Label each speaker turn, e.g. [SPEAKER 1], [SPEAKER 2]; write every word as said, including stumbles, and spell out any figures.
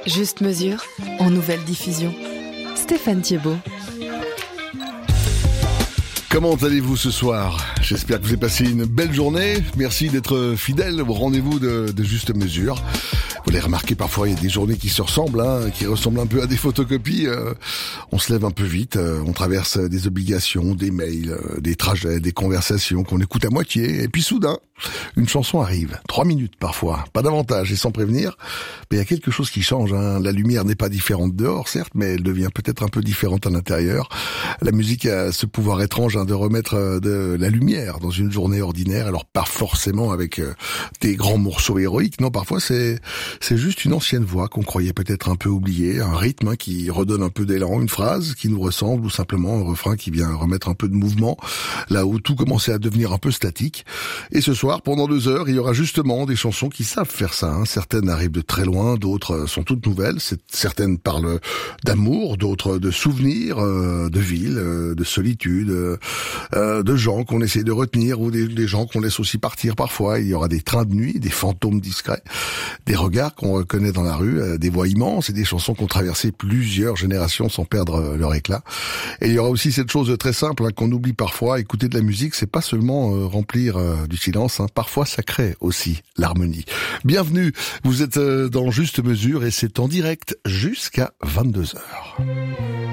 [SPEAKER 1] Juste mesure, en nouvelle diffusion. Stéphane Thiebaud.
[SPEAKER 2] Comment allez-vous ce soir ? J'espère que vous avez passé une belle journée. Merci d'être fidèle au rendez-vous de, de Juste Mesure. Vous l'avez remarqué, parfois il y a des journées qui se ressemblent, hein, qui ressemblent un peu à des photocopies. Euh, on se lève un peu vite, euh, on traverse des obligations, des mails, euh, des trajets, des conversations qu'on écoute à moitié. Et puis soudain, une chanson arrive. Trois minutes parfois, pas davantage et sans prévenir. Mais il y a quelque chose qui change. Hein. La lumière n'est pas différente dehors, certes, mais elle devient peut-être un peu différente à l'intérieur. La musique a ce pouvoir étrange hein, de remettre de la lumière dans une journée ordinaire. Alors pas forcément avec euh, des grands morceaux héroïques. Non, parfois c'est c'est juste une ancienne voix qu'on croyait peut-être un peu oubliée, un rythme hein, qui redonne un peu d'élan, une phrase qui nous ressemble ou simplement un refrain qui vient remettre un peu de mouvement là où tout commençait à devenir un peu statique. Et ce soir, pendant deux heures, il y aura justement des chansons qui savent faire ça. Hein. Certaines arrivent de très loin, d'autres sont toutes nouvelles. Certaines parlent d'amour, d'autres de souvenirs, euh, de ville, euh, de solitude, euh, de gens qu'on essaie de retenir ou des, des gens qu'on laisse aussi partir parfois. Il y aura des trains de nuit, des fantômes discrets, des regards qu'on reconnaît dans la rue, euh, des voix immenses et des chansons qui ont traversé plusieurs générations sans perdre euh, leur éclat. Et il y aura aussi cette chose très simple hein, qu'on oublie parfois. Écouter de la musique, c'est pas seulement euh, remplir euh, du silence. Hein. Parfois, ça crée aussi l'harmonie. Bienvenue, vous êtes euh, dans Juste Mesure et c'est en direct jusqu'à vingt-deux heures.